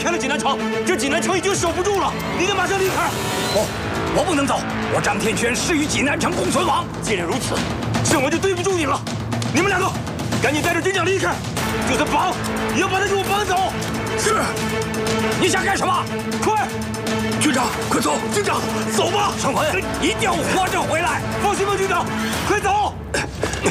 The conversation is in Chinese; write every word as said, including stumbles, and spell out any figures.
开了济南城，这济南城已经守不住了，你得马上离开。 不，我不能走，我张天权誓与济南城共存亡。 既然如此，这我就对不住你了。你们两个，赶紧带着军长离开，就算绑，也要把他给我绑走。 是。你想干什么？ 快！ 军长，快走！ 军长，走吧。 尚文，一定要活着回来。 放心吧，军长，快走。